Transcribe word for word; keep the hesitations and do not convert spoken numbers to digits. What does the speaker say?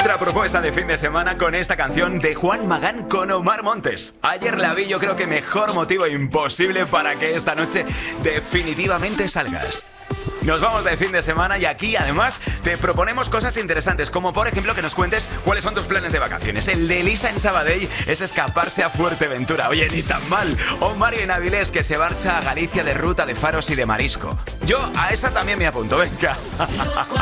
Otra propuesta de fin de semana con esta canción de Juan Magán con Omar Montes. Ayer la vi, yo creo que mejor motivo imposible para que esta noche definitivamente salgas. Nos vamos de fin de semana y aquí además te proponemos cosas interesantes, como por ejemplo que nos cuentes cuáles son tus planes de vacaciones. El de Elisa en Sabadell es escaparse a Fuerteventura. Oye, ni tan mal. O Mario en Avilés, que se marcha a Galicia de ruta de faros y de marisco. Yo a esa también me apunto, venga.